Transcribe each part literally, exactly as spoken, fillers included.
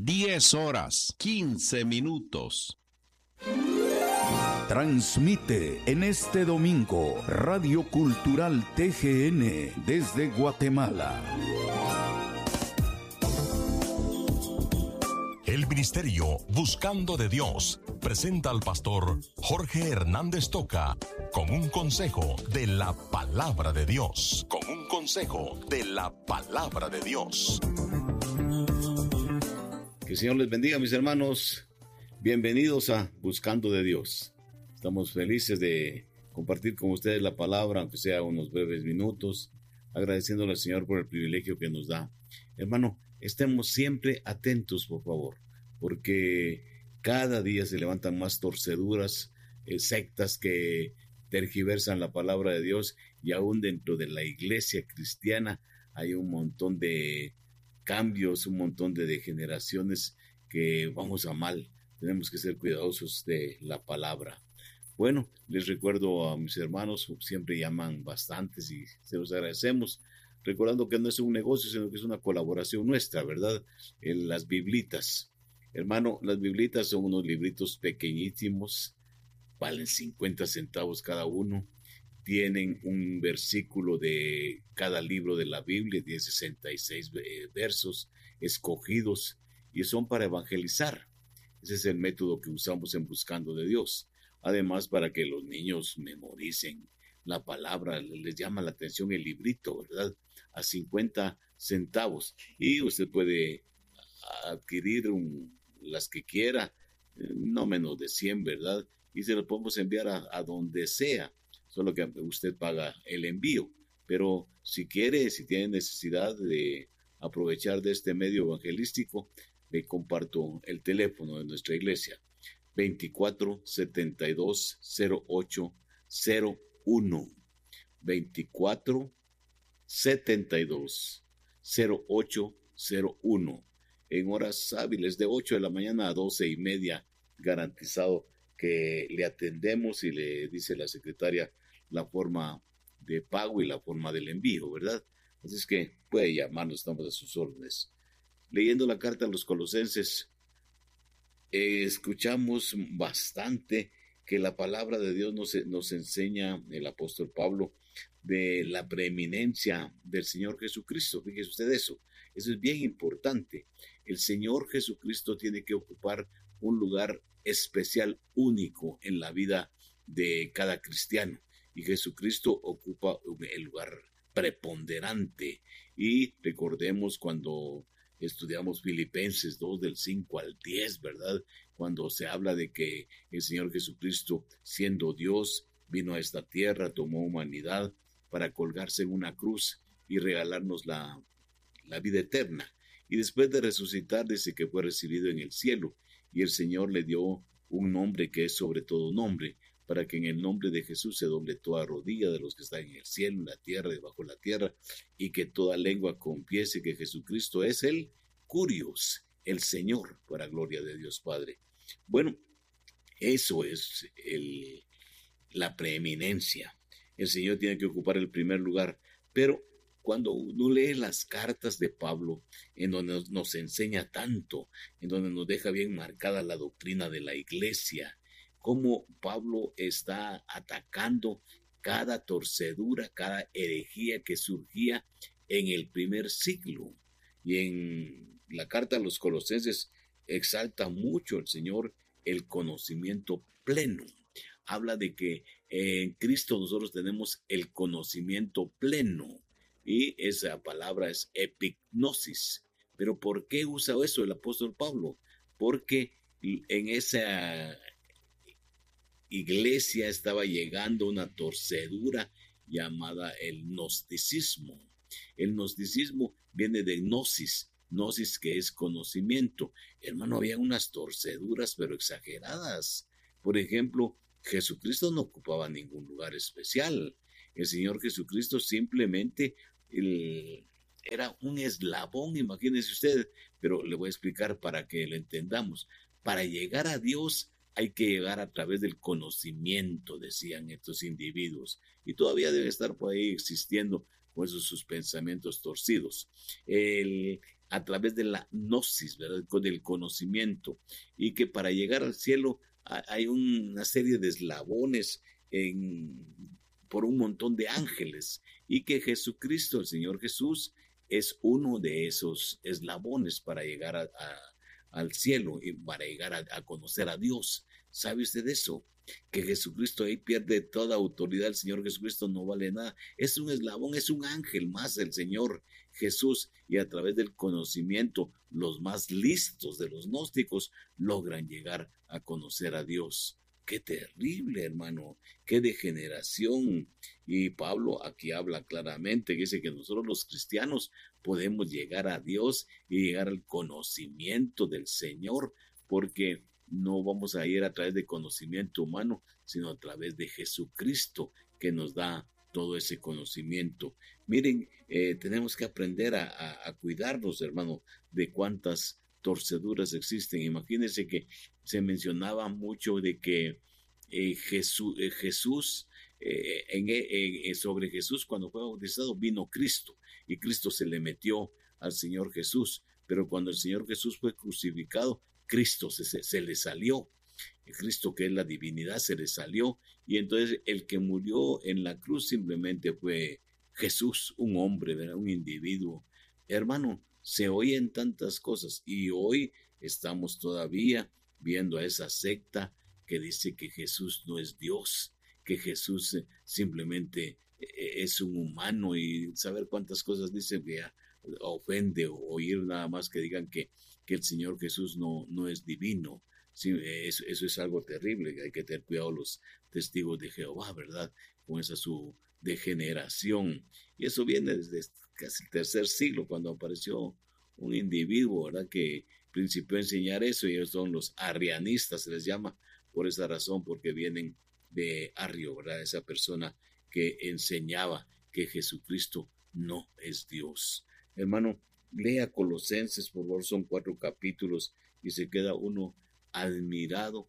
diez horas, quince minutos. Transmite en este domingo Radio Cultural T G N desde Guatemala. El Ministerio Buscando de Dios presenta al pastor Jorge Hernández Toca con un consejo de la Palabra de Dios. Con un consejo de la Palabra de Dios. Que el Señor les bendiga, mis hermanos. Bienvenidos a Buscando de Dios. Estamos felices de compartir con ustedes la palabra, aunque sea unos breves minutos, agradeciéndole al Señor por el privilegio que nos da. Hermano, estemos siempre atentos, por favor, porque cada día se levantan más torceduras, eh, sectas que tergiversan la palabra de Dios, y aún dentro de la iglesia cristiana hay un montón de cambios, un montón de degeneraciones que vamos a mal. Tenemos que ser cuidadosos de la palabra. Bueno, les recuerdo a mis hermanos, siempre llaman bastantes y se los agradecemos, recordando que no es un negocio, sino que es una colaboración nuestra, ¿verdad? En las Biblitas. Hermano, las Biblitas son unos libritos pequeñísimos, valen cincuenta centavos cada uno, tienen un versículo de cada libro de la Biblia, tiene sesenta y seis versos escogidos y son para evangelizar. Ese es el método que usamos en Buscando de Dios. Además, para que los niños memoricen la palabra, les llama la atención el librito, ¿verdad? A cincuenta centavos. Y usted puede adquirir un, las que quiera, no menos de cien, ¿verdad? Y se los podemos enviar a, a donde sea, solo que usted paga el envío. Pero si quiere, si tiene necesidad de aprovechar de este medio evangelístico, le comparto el teléfono de nuestra iglesia. veinticuatro setenta y dos cero ocho cero uno, veinticuatro setenta y dos cero ocho cero uno, en horas hábiles de ocho de la mañana a doce y media, garantizado que le atendemos y le dice la secretaria la forma de pago y la forma del envío, ¿verdad? Así es que puede llamarnos, estamos a sus órdenes. Leyendo la carta a los Colosenses, Eh, escuchamos bastante que la palabra de Dios nos, nos enseña el apóstol Pablo de la preeminencia del Señor Jesucristo. Fíjese usted eso, eso es bien importante. El Señor Jesucristo tiene que ocupar un lugar especial, único en la vida de cada cristiano, y Jesucristo ocupa el lugar preponderante. Y recordemos cuando estudiamos Filipenses dos del cinco al diez, ¿verdad? Cuando se habla de que el Señor Jesucristo, siendo Dios, vino a esta tierra, tomó humanidad para colgarse en una cruz y regalarnos la, la vida eterna. Y después de resucitar, dice que fue recibido en el cielo, y el Señor le dio un nombre que es sobre todo nombre, para que en el nombre de Jesús se doble toda rodilla de los que están en el cielo, en la tierra, debajo de la tierra, y que toda lengua confiese que Jesucristo es el Curios, el Señor, para gloria de Dios Padre. Bueno, eso es el, la preeminencia. El Señor tiene que ocupar el primer lugar, pero cuando uno lee las cartas de Pablo, en donde nos, nos enseña tanto, en donde nos deja bien marcada la doctrina de la iglesia, cómo Pablo está atacando cada torcedura, cada herejía que surgía en el primer siglo. Y en la carta a los Colosenses exalta mucho el Señor el conocimiento pleno. Habla de que en Cristo nosotros tenemos el conocimiento pleno, y esa palabra es epignosis. Pero ¿por qué usa eso el apóstol Pablo? Porque en esa iglesia estaba llegando una torcedura llamada el gnosticismo. El gnosticismo viene de gnosis, gnosis que es conocimiento. Hermano, había unas torceduras pero exageradas. Por ejemplo, Jesucristo no ocupaba ningún lugar especial. El Señor Jesucristo simplemente el, era un eslabón, imagínese usted, pero le voy a explicar para que lo entendamos. Para llegar a Dios hay que llegar a través del conocimiento, decían estos individuos, y todavía debe estar por ahí existiendo con esos sus pensamientos torcidos. El, a través de la gnosis, ¿verdad? Del conocimiento, y que para llegar al cielo hay una serie de eslabones en, por un montón de ángeles, y que Jesucristo, el Señor Jesús, es uno de esos eslabones para llegar a, a, al cielo y para llegar a, a conocer a Dios. ¿Sabe usted eso? Que Jesucristo ahí pierde toda autoridad. El Señor Jesucristo no vale nada. Es un eslabón, es un ángel más el Señor Jesús, y a través del conocimiento los más listos de los gnósticos logran llegar a conocer a Dios. ¡Qué terrible, hermano! ¡Qué degeneración! Y Pablo aquí habla claramente, que dice que nosotros los cristianos podemos llegar a Dios y llegar al conocimiento del Señor, porque no vamos a ir a través de conocimiento humano, sino a través de Jesucristo, que nos da todo ese conocimiento. Miren, eh, tenemos que aprender a, a, a cuidarnos, hermano, de cuántas torceduras existen. Imagínense que se mencionaba mucho de que eh, Jesús, eh, Jesús eh, en, en, sobre Jesús, cuando fue bautizado, vino Cristo, y Cristo se le metió al Señor Jesús, pero cuando el Señor Jesús fue crucificado, Cristo se, se, se le salió. Cristo, que es la divinidad, se le salió, y entonces el que murió en la cruz simplemente fue Jesús, un hombre, ¿verdad? Un individuo. Hermano, se oyen tantas cosas, y hoy estamos todavía viendo a esa secta que dice que Jesús no es Dios, que Jesús simplemente es un humano, y saber cuántas cosas dice, vea, ofende oír nada más que digan que, que el Señor Jesús no, no es divino. Sí, eso, eso es algo terrible. Hay que tener cuidado los testigos de Jehová, ¿verdad? Con esa su degeneración. Y eso viene desde casi el tercer siglo, cuando apareció un individuo, ¿verdad?, que principió a enseñar eso, y ellos son los arrianistas, se les llama por esa razón, porque vienen de Arrio, ¿verdad? Esa persona que enseñaba que Jesucristo no es Dios. Hermano, lea Colosenses, por favor, son cuatro capítulos, y se queda uno admirado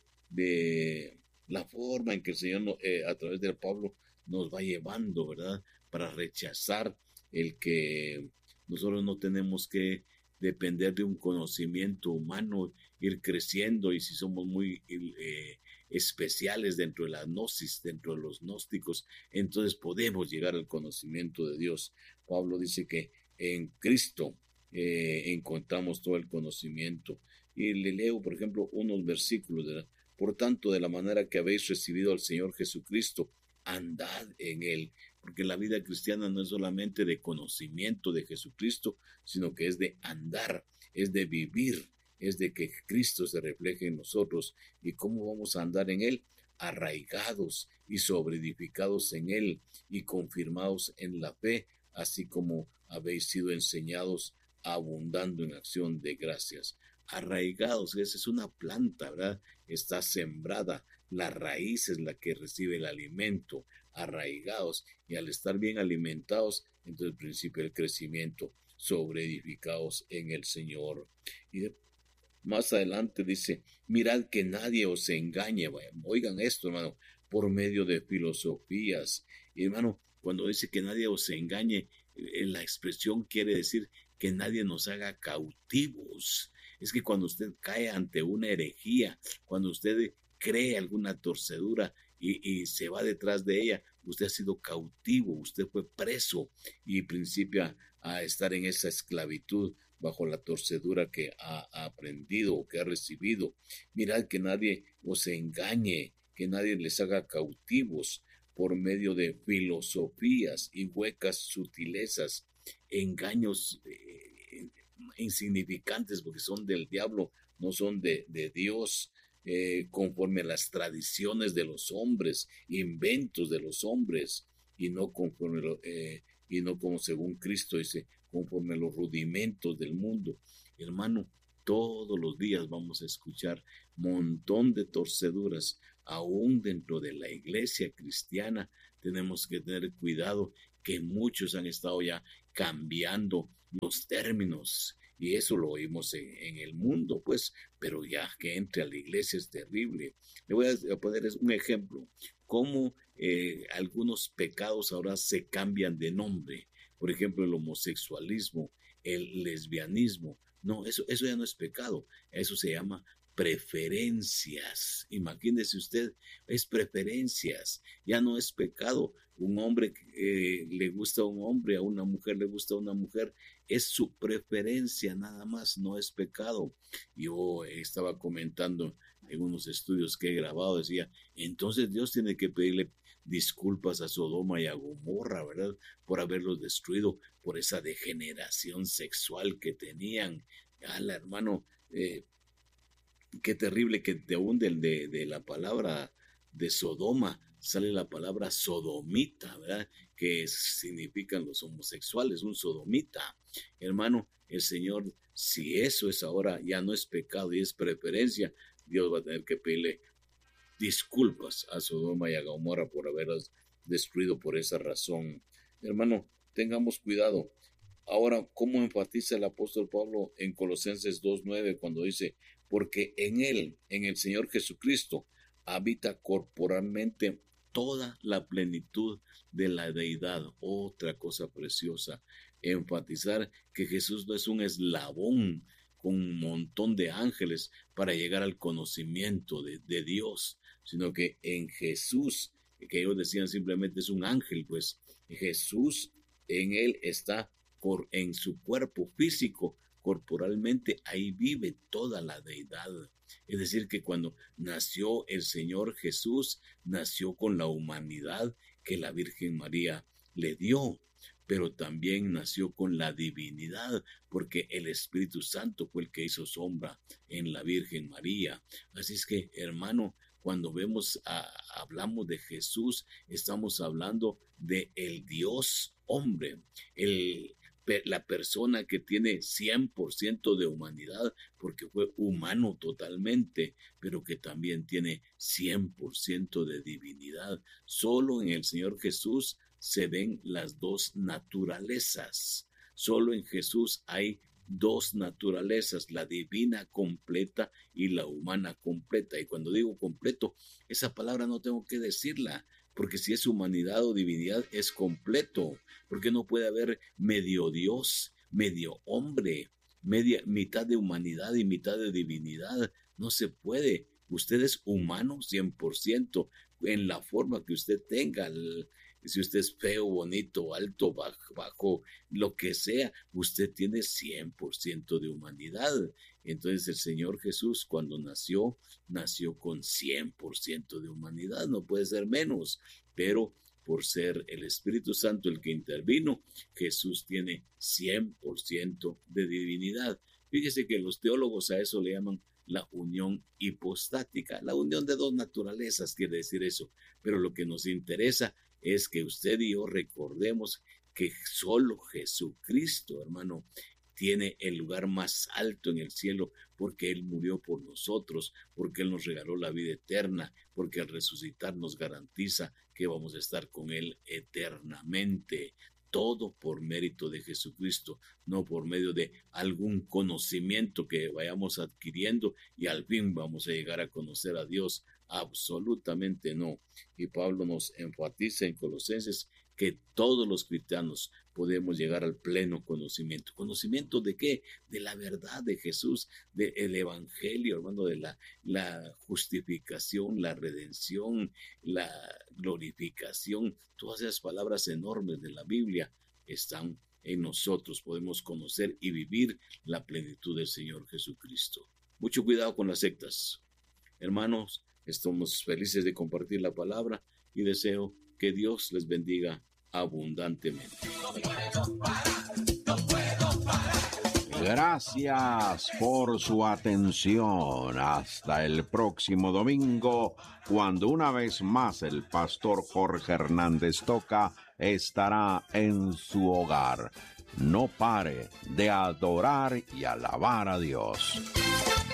de la forma en que el Señor eh, a través de Pablo nos va llevando, ¿verdad?, para rechazar el que nosotros no tenemos que depender de un conocimiento humano, ir creciendo, y si somos muy eh, especiales dentro de la gnosis, dentro de los gnósticos, entonces podemos llegar al conocimiento de Dios. Pablo dice que en Cristo eh, encontramos todo el conocimiento. Y le leo, por ejemplo, unos versículos, ¿verdad? Por tanto, de la manera que habéis recibido al Señor Jesucristo, andad en Él. Porque la vida cristiana no es solamente de conocimiento de Jesucristo, sino que es de andar, es de vivir, es de que Cristo se refleje en nosotros. ¿Y cómo vamos a andar en Él? Arraigados y sobreedificados en Él, y confirmados en la fe, así como habéis sido enseñados, abundando en acción de gracias. Arraigados, esa es una planta, ¿verdad? Está sembrada, la raíz es la que recibe el alimento, arraigados, y al estar bien alimentados, entonces el principio del crecimiento, sobreedificados en el Señor. Y de, más adelante dice, mirad que nadie os engañe, oigan esto, hermano, por medio de filosofías. Y hermano, cuando dice que nadie os engañe, la expresión quiere decir que nadie nos haga cautivos. Es que cuando usted cae ante una herejía, cuando usted cree alguna torcedura y, y se va detrás de ella, usted ha sido cautivo, usted fue preso y principia a estar en esa esclavitud bajo la torcedura que ha, ha aprendido o que ha recibido. Mirad que nadie os engañe, que nadie les haga cautivos por medio de filosofías y huecas sutilezas, engaños eh, insignificantes, porque son del diablo, no son de, de Dios, eh, conforme a las tradiciones de los hombres, inventos de los hombres, y no conforme eh, y no como según Cristo dice, conforme a los rudimentos del mundo. Hermano, todos los días vamos a escuchar montón de torceduras, aún dentro de la iglesia cristiana. Tenemos que tener cuidado, que muchos han estado ya cambiando los términos, y eso lo oímos en, en el mundo, pues, pero ya que entre a la iglesia es terrible. Le voy a poner un ejemplo, cómo eh, algunos pecados ahora se cambian de nombre. Por ejemplo, el homosexualismo, el lesbianismo. No, eso, eso ya no es pecado, eso se llama preferencias. Imagínese usted, es preferencias, ya no es pecado. Un hombre eh, le gusta a un hombre, a una mujer le gusta a una mujer, es su preferencia nada más, no es pecado. Yo estaba comentando en unos estudios que he grabado, decía, entonces Dios tiene que pedirle disculpas a Sodoma y a Gomorra, ¿verdad? Por haberlos destruido, por esa degeneración sexual que tenían. Ala, hermano, eh, qué terrible que de aún de, de, de la palabra de Sodoma sale la palabra sodomita, ¿verdad? Que significan los homosexuales, un sodomita. Hermano, el Señor, si eso es ahora, ya no es pecado y es preferencia, Dios va a tener que pedirle disculpas a Sodoma y a Gomorra por haberlas destruido por esa razón. Hermano, tengamos cuidado. Ahora, ¿cómo enfatiza el apóstol Pablo en Colosenses dos nueve cuando dice, porque en él, en el Señor Jesucristo, habita corporalmente toda la plenitud de la deidad? Otra cosa preciosa, enfatizar que Jesús no es un eslabón con un montón de ángeles para llegar al conocimiento de, de Dios, sino que en Jesús, que ellos decían simplemente es un ángel, pues Jesús en él está por, en su cuerpo físico, corporalmente, ahí vive toda la deidad. Es decir, que cuando nació el Señor Jesús, nació con la humanidad que la Virgen María le dio, pero también nació con la divinidad, porque el Espíritu Santo fue el que hizo sombra en la Virgen María. Así es que, hermano, cuando vemos, a, hablamos de Jesús, estamos hablando de el Dios hombre, el la persona que tiene cien por ciento de humanidad, porque fue humano totalmente, pero que también tiene cien por ciento de divinidad. Solo en el Señor Jesús se ven las dos naturalezas. Solo en Jesús hay dos naturalezas, la divina completa y la humana completa. Y cuando digo completo, esa palabra no tengo que decirla, porque si es humanidad o divinidad es completo, porque no puede haber medio Dios, medio hombre, media, mitad de humanidad y mitad de divinidad. No se puede. Usted es humano cien por ciento en la forma que usted tenga. Si usted es feo, bonito, alto, bajo, bajo, lo que sea, usted tiene cien por ciento de humanidad. Entonces el Señor Jesús cuando nació, nació con cien por ciento de humanidad, no puede ser menos, pero por ser el Espíritu Santo el que intervino, Jesús tiene cien por ciento de divinidad. Fíjese que los teólogos a eso le llaman la unión hipostática, la unión de dos naturalezas quiere decir eso, pero lo que nos interesa es que usted y yo recordemos que solo Jesucristo, hermano, tiene el lugar más alto en el cielo porque Él murió por nosotros, porque Él nos regaló la vida eterna, porque al resucitar nos garantiza que vamos a estar con Él eternamente. Todo por mérito de Jesucristo, no por medio de algún conocimiento que vayamos adquiriendo y al fin vamos a llegar a conocer a Dios. Absolutamente no. Y Pablo nos enfatiza en Colosenses que todos los cristianos podemos llegar al pleno conocimiento. ¿Conocimiento de qué? De la verdad de Jesús, del Evangelio, hermano, de la, la justificación, la redención, la glorificación. Todas esas palabras enormes de la Biblia están en nosotros. Podemos conocer y vivir la plenitud del Señor Jesucristo. Mucho cuidado con las sectas. Hermanos, estamos felices de compartir la palabra y deseo que Dios les bendiga abundantemente. Gracias por su atención. Hasta el próximo domingo, cuando una vez más el pastor Jorge Hernández Toca estará en su hogar. No pare de adorar y alabar a Dios.